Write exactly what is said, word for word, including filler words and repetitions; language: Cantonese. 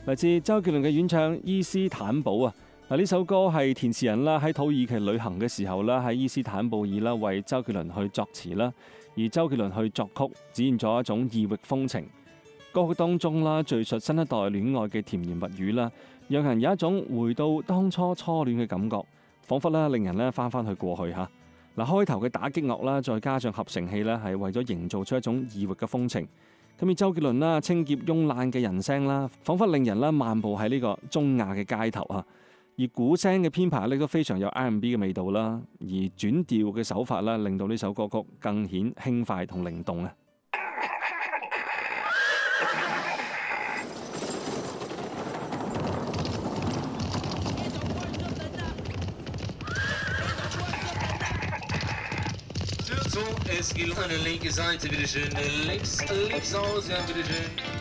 嚟自周杰倫嘅原唱伊斯坦堡啊。嗱，呢首歌係填詞人啦喺土耳其旅行嘅時候啦，喺伊斯坦布爾啦為周杰倫去作詞啦，而周杰倫去作曲，展現咗一種異域風情。歌曲當中啦，敘述新一代戀愛嘅甜言蜜語啦，讓人有一種回到當初初戀嘅感覺，彷彿啦令人咧翻返去過去嚇。嗱，開頭嘅打擊樂啦，再加上合成器咧，係為咗營造出一種異域嘅風情。咁而周杰倫啦，清潔慵懶嘅人聲啦，彷彿令人啦漫步喺呢個中亞嘅街頭啊。而鼓聲嘅編排咧都非常有 R and B 嘅味道啦，而轉調嘅手法啦，令到呢首歌曲更顯輕快同靈動啊。 Es geht um eine linke Seite, bitteschön. Links, links aus, ja, bitteschön.